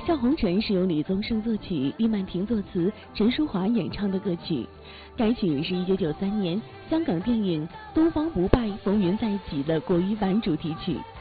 《笑红尘》是由李宗盛作曲、李曼婷作词、陈淑桦演唱的歌曲。该曲是1993年香港电影《东方不败风云再起》的国语版主题曲。